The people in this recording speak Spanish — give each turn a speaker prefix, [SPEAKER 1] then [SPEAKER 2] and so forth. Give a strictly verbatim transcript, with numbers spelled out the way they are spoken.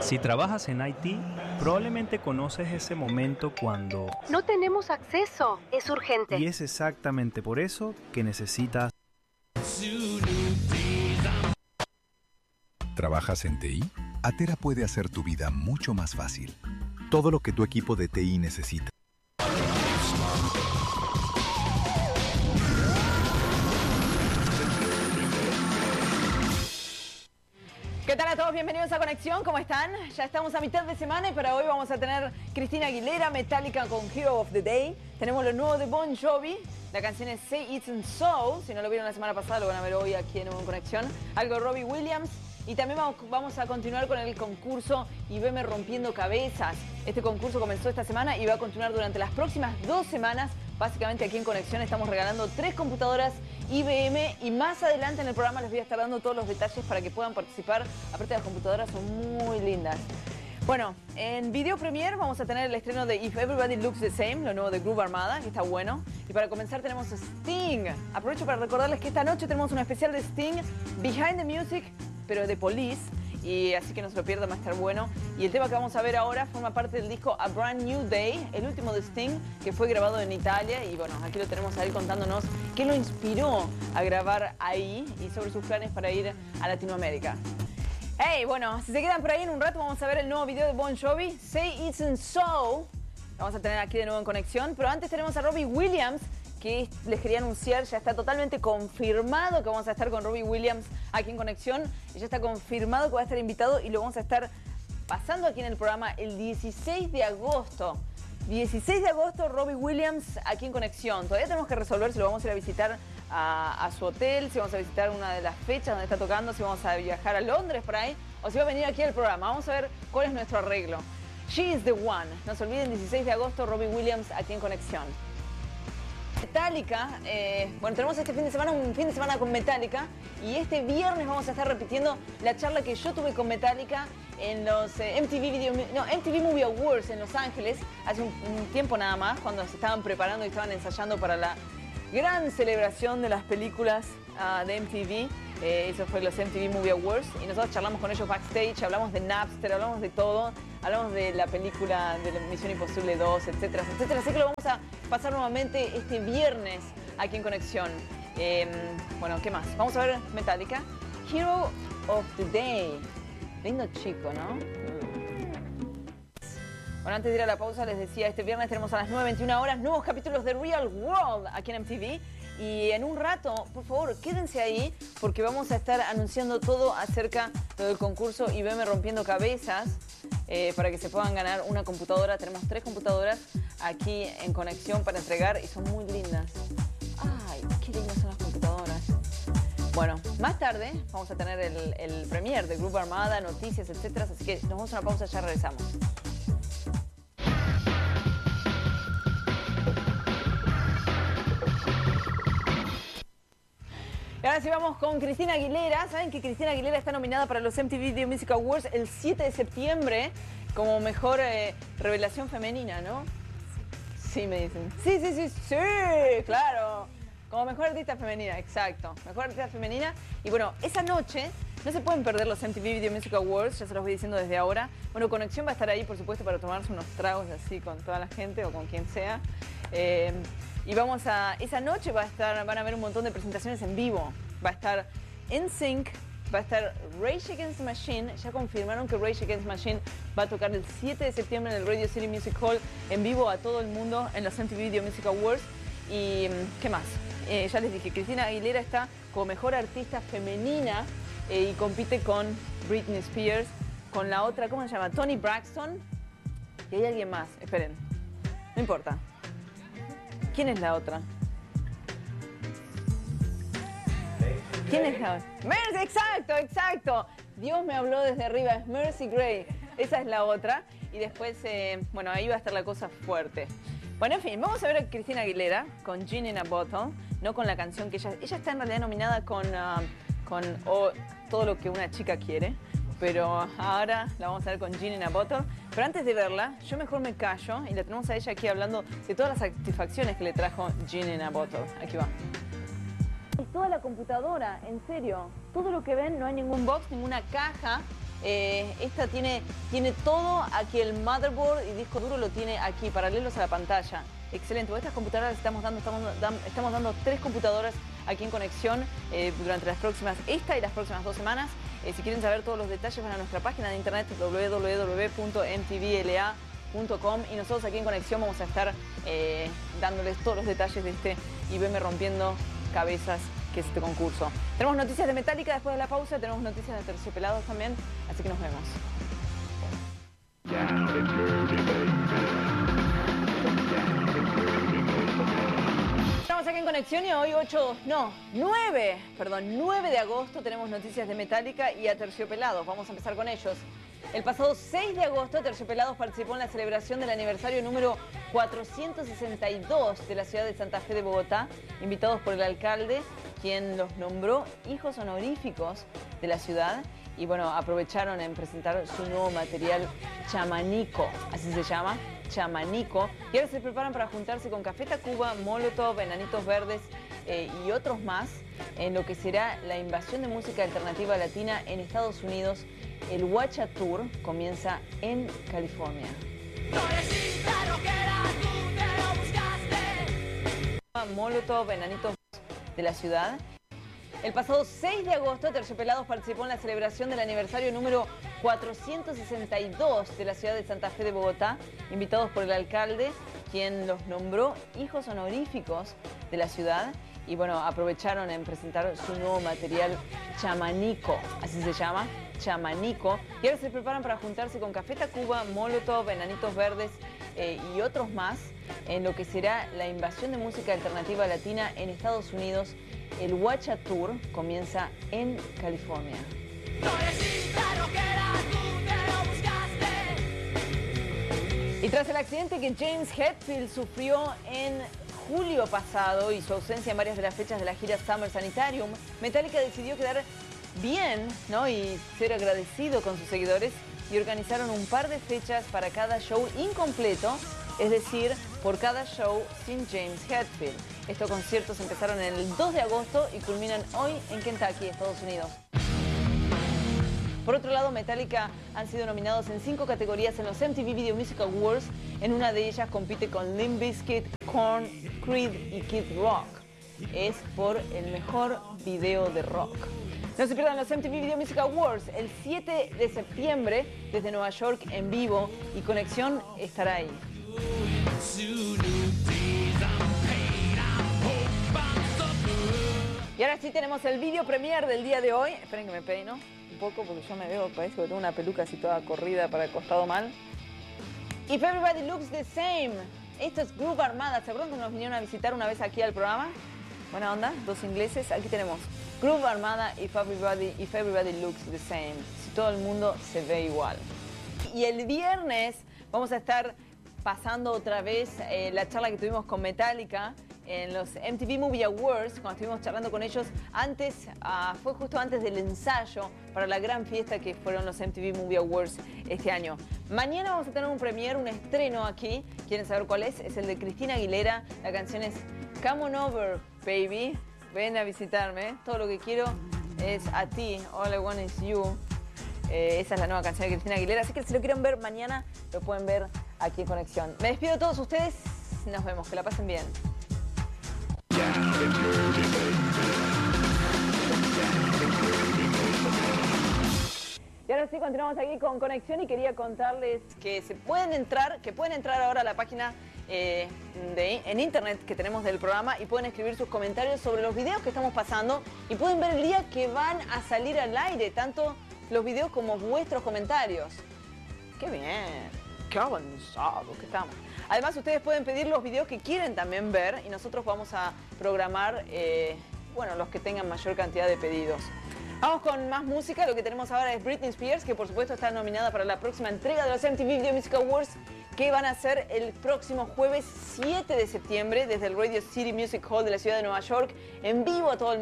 [SPEAKER 1] Si trabajas en I T, probablemente conoces ese momento cuando...
[SPEAKER 2] No tenemos acceso, es urgente.
[SPEAKER 1] Y es exactamente por eso que necesitas...
[SPEAKER 3] ¿Trabajas en T I? Atera puede hacer tu vida mucho más fácil. Todo lo que tu equipo de T I necesita.
[SPEAKER 4] ¿Qué tal a todos? Bienvenidos a Conexión, ¿cómo están? Ya estamos a mitad de semana y para hoy vamos a tener Christina Aguilera, Metallica con Hero of the Day. Tenemos lo nuevo de Bon Jovi, la canción es Say It and So. Si no lo vieron la semana pasada, lo van a ver hoy aquí en Nuevo en Conexión. Algo de Robbie Williams. Y también vamos, vamos a continuar con el concurso I B M Rompiendo Cabezas. Este concurso comenzó esta semana y va a continuar durante las próximas dos semanas. Básicamente aquí en Conexión estamos regalando tres computadoras I B M y más adelante en el programa les voy a estar dando todos los detalles para que puedan participar. Aparte, las computadoras son muy lindas. Bueno, en Video Premiere vamos a tener el estreno de If Everybody Looks the Same, lo nuevo de Groove Armada, que está bueno. Y para comenzar tenemos Sting. Aprovecho para recordarles que esta noche tenemos un especial de Sting, Behind the Music, pero de Police. Y así que no se lo pierdan, va a estar bueno. Y el tema que vamos a ver ahora forma parte del disco A Brand New Day, el último de Sting, que fue grabado en Italia. Y bueno, aquí lo tenemos a él contándonos qué lo inspiró a grabar ahí y sobre sus planes para ir a Latinoamérica. Hey, bueno, si se quedan por ahí en un rato vamos a ver el nuevo video de Bon Jovi, Say It and So. Lo vamos a tener aquí de nuevo en Conexión. Pero antes tenemos a Robbie Williams, que les quería anunciar, ya está totalmente confirmado que vamos a estar con Robbie Williams aquí en Conexión. Y ya está confirmado que va a estar invitado y lo vamos a estar pasando aquí en el programa el dieciséis de agosto. dieciséis de agosto, Robbie Williams aquí en Conexión. Todavía tenemos que resolver si lo vamos a ir a visitar a, a su hotel, si vamos a visitar una de las fechas donde está tocando, si vamos a viajar a Londres por ahí, o si va a venir aquí al programa. Vamos a ver cuál es nuestro arreglo. She is the one. No se olviden, dieciséis de agosto, Robbie Williams aquí en Conexión. Metallica, eh, bueno, tenemos este fin de semana un fin de semana con Metallica y este viernes vamos a estar repitiendo la charla que yo tuve con Metallica en los eh, M T V Video, no, M T V Movie Awards en Los Ángeles hace un, un tiempo nada más, cuando se estaban preparando y estaban ensayando para la gran celebración de las películas uh, de M T V. Eh, eso fue los M T V Movie Awards y nosotros charlamos con ellos backstage, hablamos de Napster, hablamos de todo, hablamos de la película de la Misión Imposible dos, etcétera, etcétera. Así que lo vamos a pasar nuevamente este viernes aquí en Conexión. Eh, bueno, ¿qué más? Vamos a ver Metallica, Hero of the Day. Lindo chico, ¿no? Bueno, antes de ir a la pausa les decía, este viernes tenemos a las nueve veintiuna horas nuevos capítulos de Real World aquí en M T V. Y en un rato, por favor, quédense ahí porque vamos a estar anunciando todo acerca del concurso I B M Rompiendo Cabezas eh, para que se puedan ganar una computadora. Tenemos tres computadoras aquí en Conexión para entregar y son muy lindas. Ay, qué lindas son las computadoras. Bueno, más tarde vamos a tener el, el premier de Groove Armada, noticias, etcétera. Así que nos vamos a una pausa, ya regresamos. Y ahora sí vamos con Christina Aguilera. Saben que Christina Aguilera está nominada para los M T V Video Music Awards el siete de septiembre como mejor eh, revelación femenina, ¿no? Sí, me dicen. Sí, sí, sí, sí, claro. Como mejor artista femenina, exacto. Mejor artista femenina. Y bueno, esa noche no se pueden perder los M T V Video Music Awards, ya se los voy diciendo desde ahora. Bueno, Conexión va a estar ahí, por supuesto, para tomarse unos tragos así con toda la gente o con quien sea. Eh, Y vamos a, esa noche va a estar, van a haber un montón de presentaciones en vivo. Va a estar N Sync, va a estar Rage Against the Machine. Ya confirmaron que Rage Against the Machine va a tocar el siete de septiembre en el Radio City Music Hall en vivo a todo el mundo en los M T V Video Music Awards. Y ¿qué más? Eh, ya les dije, Christina Aguilera está como mejor artista femenina eh, y compite con Britney Spears, con la otra, ¿cómo se llama? Toni Braxton. Y hay alguien más, esperen, no importa. ¿Quién es la otra? ¿Quién es la otra? Mercy, exacto, exacto. Dios me habló desde arriba, es Mercy Gray. Esa es la otra. Y después, eh, bueno, ahí va a estar la cosa fuerte. Bueno, en fin, vamos a ver a Christina Aguilera con Gin in a Bottle, no con la canción que ella... Ella está en realidad nominada con, uh, con oh, Todo lo que una chica quiere. Pero ahora la vamos a ver con Gin in a Bottle. Pero antes de verla, yo mejor me callo y la tenemos a ella aquí hablando de todas las satisfacciones que le trajo Gin in a Bottle. Aquí va. Toda la computadora, en serio. Todo lo que ven, no hay ningún box, ninguna caja. Eh, esta tiene, tiene todo aquí, el motherboard y disco duro lo tiene aquí, paralelos a la pantalla. Excelente. Por estas computadoras estamos dando, estamos, dando, estamos dando tres computadoras aquí en conexión eh, durante las próximas, esta y las próximas dos semanas. Eh, si quieren saber todos los detalles, van a nuestra página de internet w w w punto m t v l a punto com y nosotros aquí en conexión vamos a estar eh, dándoles todos los detalles de este I B M rompiendo cabezas, que es este concurso. Tenemos noticias de Metallica después de la pausa, tenemos noticias de Terciopelados también, así que nos vemos. Estamos aquí en conexión y hoy ocho, no, nueve, perdón, nueve de agosto tenemos noticias de Metallica y Aterciopelados. Vamos a empezar con ellos. El pasado seis de agosto, Aterciopelados participó en la celebración del aniversario número cuatrocientos sesenta y dos de la ciudad de Santa Fe de Bogotá, invitados por el alcalde, quien los nombró hijos honoríficos de la ciudad. Y bueno, aprovecharon en presentar su nuevo material Chamanico, así se llama, Chamanico. Y ahora se preparan para juntarse con Café Tacuba, Molotov, Enanitos Verdes eh, y otros más en lo que será la invasión de música alternativa latina en Estados Unidos. El Watcha Tour comienza en California. Molotov, Enanitos de la ciudad. El pasado seis de agosto, Aterciopelados participó en la celebración del aniversario número cuatrocientos sesenta y dos de la ciudad de Santa Fe de Bogotá, invitados por el alcalde, quien los nombró hijos honoríficos de la ciudad. Y bueno, aprovecharon en presentar su nuevo material Chamanico, así se llama, Chamanico. Y ahora se preparan para juntarse con Café Tacuba, Molotov, Enanitos Verdes eh, y otros más en lo que será la invasión de música alternativa latina en Estados Unidos. El Watcha Tour comienza en California. Y tras el accidente que James Hetfield sufrió en julio pasado y su ausencia en varias de las fechas de la gira Summer Sanitarium, Metallica decidió quedar bien, ¿no? Y ser agradecido con sus seguidores y organizaron un par de fechas para cada show incompleto, es decir, por cada show sin James Hetfield. Estos conciertos empezaron el dos de agosto y culminan hoy en Kentucky, Estados Unidos. Por otro lado, Metallica han sido nominados en cinco categorías en los M T V Video Music Awards. En una de ellas compite con Limp Bizkit, Korn, Creed y Kid Rock. Es por el mejor video de rock. No se pierdan los M T V Video Music Awards el siete de septiembre desde Nueva York en vivo y Conexión estará ahí. Y ahora sí tenemos el video premier del día de hoy. Esperen que me peino un poco porque yo me veo, parece que tengo una peluca así toda corrida para el costado mal. If Everybody Looks the Same. Esto es Groove Armada. ¿Se acuerdan que nos vinieron a visitar una vez aquí al programa? Buena onda, dos ingleses. Aquí tenemos Groove Armada, If Everybody, If Everybody Looks the Same. Si todo el mundo se ve igual. Y el viernes vamos a estar pasando otra vez eh, la charla que tuvimos con Metallica en los M T V Movie Awards, cuando estuvimos charlando con ellos antes, uh, fue justo antes del ensayo para la gran fiesta que fueron los M T V Movie Awards este año. Mañana vamos a tener un premiere, un estreno aquí. ¿Quieren saber cuál es? Es el de Cristina Aguilera. La canción es Come On Over, Baby. Ven a visitarme. Todo lo que quiero es a ti. All I Want Is You. Eh, esa es la nueva canción de Cristina Aguilera. Así que si lo quieren ver mañana, lo pueden ver aquí en Conexión. Me despido de todos ustedes. Nos vemos. Que la pasen bien. Y ahora sí, continuamos aquí con Conexión y quería contarles que se pueden entrar, que pueden entrar ahora a la página eh, de, en internet que tenemos del programa y pueden escribir sus comentarios sobre los videos que estamos pasando y pueden ver el día que van a salir al aire, tanto los videos como vuestros comentarios. ¡Qué bien! ¡Qué avanzados que estamos! Además, ustedes pueden pedir los videos que quieren también ver y nosotros vamos a programar, eh, bueno, los que tengan mayor cantidad de pedidos. Vamos con más música. Lo que tenemos ahora es Britney Spears, que por supuesto está nominada para la próxima entrega de los M T V Video Music Awards, que van a ser el próximo jueves siete de septiembre desde el Radio City Music Hall de la ciudad de Nueva York, en vivo a todo el